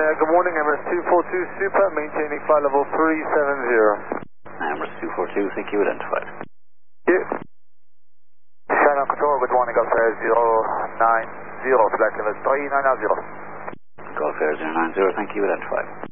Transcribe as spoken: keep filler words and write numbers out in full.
good morning, Emirates two four two Super, maintaining flight level three seven zero. Emirates two four two, thank you, identified. Yeah. Channel Control, good morning, Gulf Air zero nine zero, flight level three nine zero. Gulf Air zero nine zero, thank you, identified.